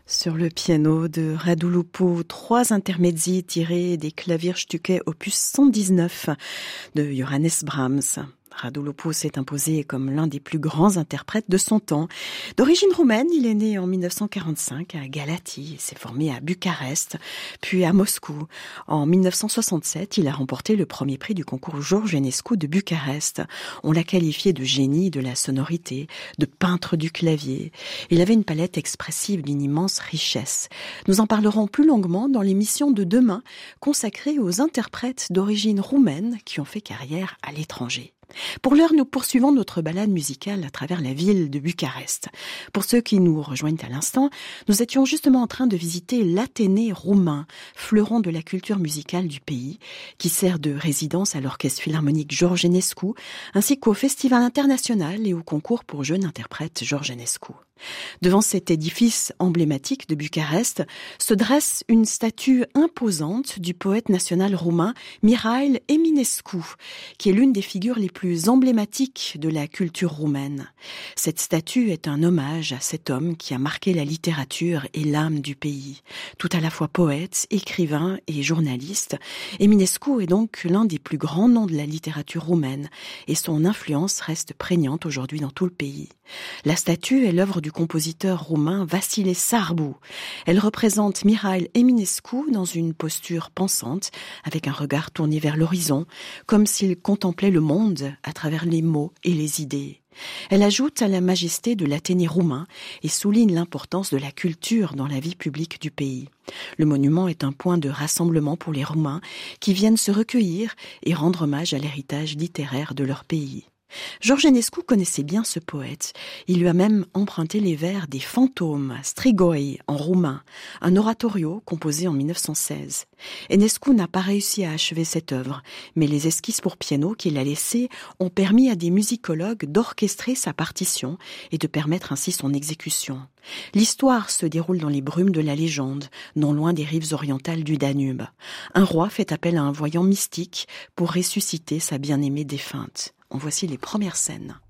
Sur le piano de Radu Lupu, 3 intermezzi tirés des Klavierstücke opus 119 de Johannes Brahms. Radu Lupu s'est imposé comme l'un des plus grands interprètes de son temps. D'origine roumaine, il est né en 1945 à Galați et s'est formé à Bucarest, puis à Moscou. En 1967, il a remporté le premier prix du concours George Enescu de Bucarest. On l'a qualifié de génie de la sonorité, de peintre du clavier. Il avait une palette expressive d'une immense richesse. Nous en parlerons plus longuement dans l'émission de demain, consacrée aux interprètes d'origine roumaine qui ont fait carrière à l'étranger. Pour l'heure, nous poursuivons notre balade musicale à travers la ville de Bucarest. Pour ceux qui nous rejoignent à l'instant, nous étions justement en train de visiter l'Athénée roumain, fleuron de la culture musicale du pays, qui sert de résidence à l'orchestre philharmonique George Enescu, ainsi qu'au festival international et au concours pour jeunes interprètes George Enescu. Devant cet édifice emblématique de Bucarest se dresse une statue imposante du poète national roumain Mihail Eminescu, qui est l'une des figures les plus emblématiques de la culture roumaine. Cette statue est un hommage à cet homme qui a marqué la littérature et l'âme du pays. Tout à la fois poète, écrivain et journaliste, Eminescu est donc l'un des plus grands noms de la littérature roumaine et son influence reste prégnante aujourd'hui dans tout le pays. La statue est l'œuvre du compositeur roumain Vasile Sârbu. Elle représente Mihail Eminescu dans une posture pensante, avec un regard tourné vers l'horizon, comme s'il contemplait le monde à travers les mots et les idées. Elle ajoute à la majesté de l'Athénée roumain et souligne l'importance de la culture dans la vie publique du pays. Le monument est un point de rassemblement pour les Roumains qui viennent se recueillir et rendre hommage à l'héritage littéraire de leur pays. George Enescu connaissait bien ce poète. Il lui a même emprunté les vers des fantômes, strigoi en roumain, un oratorio composé en 1916. Enescu n'a pas réussi à achever cette œuvre, mais les esquisses pour piano qu'il a laissées ont permis à des musicologues d'orchestrer sa partition et de permettre ainsi son exécution. L'histoire se déroule dans les brumes de la légende, non loin des rives orientales du Danube. Un roi fait appel à un voyant mystique pour ressusciter sa bien-aimée défunte. En voici les premières scènes.